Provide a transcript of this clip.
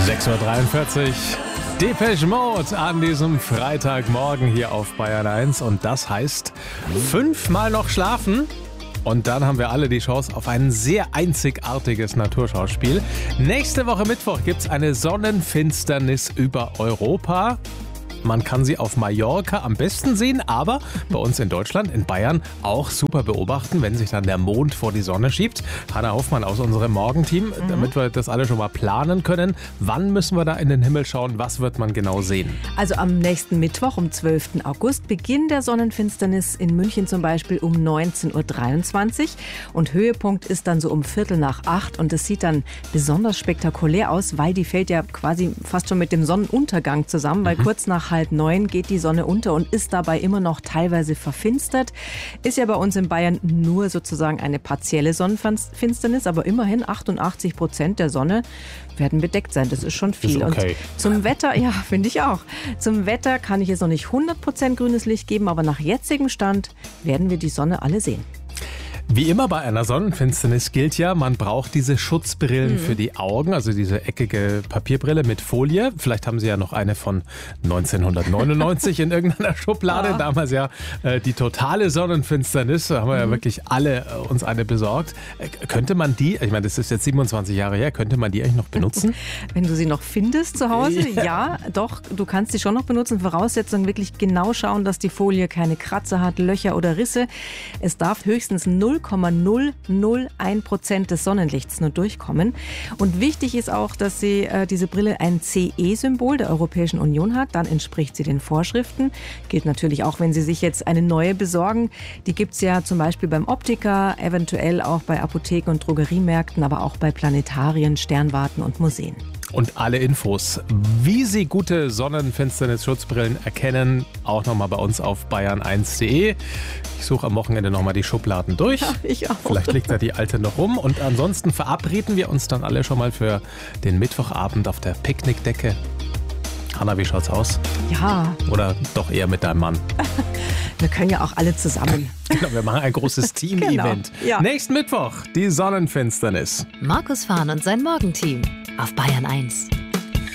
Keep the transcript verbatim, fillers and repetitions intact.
sechs Uhr dreiundvierzig, Depeche Mode an diesem Freitagmorgen hier auf Bayern eins. Und das heißt, fünfmal noch schlafen. Und dann haben wir alle die Chance auf ein sehr einzigartiges Naturschauspiel. Nächste Woche Mittwoch gibt es eine Sonnenfinsternis über Europa. Man kann sie auf Mallorca am besten sehen, aber bei uns in Deutschland, in Bayern, auch super beobachten, wenn sich dann der Mond vor die Sonne schiebt. Hanna Hoffmann aus unserem Morgenteam, mhm. damit wir das alle schon mal planen können. Wann müssen wir da in den Himmel schauen? Was wird man genau sehen? Also am nächsten Mittwoch, um zwölften August, Beginn der Sonnenfinsternis in München zum Beispiel um neunzehn Uhr dreiundzwanzig. Und Höhepunkt ist dann so um Viertel nach acht. Und es sieht dann besonders spektakulär aus, weil die fällt ja quasi fast schon mit dem Sonnenuntergang zusammen, weil mhm. kurz nach halb neun geht die Sonne unter und ist dabei immer noch teilweise verfinstert. Ist ja bei uns in Bayern nur sozusagen eine partielle Sonnenfinsternis, aber immerhin achtundachtzig Prozent der Sonne werden bedeckt sein. Das ist schon viel. Ist okay. Und zum Wetter, ja, finde ich auch. Zum Wetter kann ich jetzt noch nicht hundert Prozent grünes Licht geben, aber nach jetzigem Stand werden wir die Sonne alle sehen. Wie immer bei einer Sonnenfinsternis gilt ja, man braucht diese Schutzbrillen mhm. für die Augen, also diese eckige Papierbrille mit Folie. Vielleicht haben Sie ja noch eine von neunzehnhundertneunundneunzig in irgendeiner Schublade. Ja. Damals ja äh, die totale Sonnenfinsternis, da haben wir mhm. ja wirklich alle äh, uns eine besorgt. Äh, könnte man die, ich meine, das ist jetzt siebenundzwanzig Jahre her, könnte man die eigentlich noch benutzen? Wenn du sie noch findest zu Hause, ja. ja, doch, du kannst sie schon noch benutzen. Voraussetzung wirklich genau schauen, dass die Folie keine Kratzer hat, Löcher oder Risse. Es darf höchstens null Komma null null eins Prozent des Sonnenlichts nur durchkommen. Und wichtig ist auch, dass sie äh, diese Brille ein C E-Symbol der Europäischen Union hat. Dann entspricht sie den Vorschriften. Gilt natürlich auch, wenn Sie sich jetzt eine neue besorgen. Die gibt es ja zum Beispiel beim Optiker, eventuell auch bei Apotheken und Drogeriemärkten, aber auch bei Planetarien, Sternwarten und Museen. Und alle Infos, wie Sie gute Sonnenfinsternis-Schutzbrillen erkennen, auch nochmal bei uns auf bayern eins punkt de. Ich suche am Wochenende nochmal die Schubladen durch. Ja, ich auch. Vielleicht liegt da die alte noch rum. Und ansonsten verabreden wir uns dann alle schon mal für den Mittwochabend auf der Picknickdecke. Hanna, wie schaut's aus? Ja. Oder doch eher mit deinem Mann? Wir können ja auch alle zusammen. Genau, wir machen ein großes Team-Event. Genau, ja. Nächsten Mittwoch, die Sonnenfinsternis. Markus Fahn und sein Morgenteam auf Bayern eins.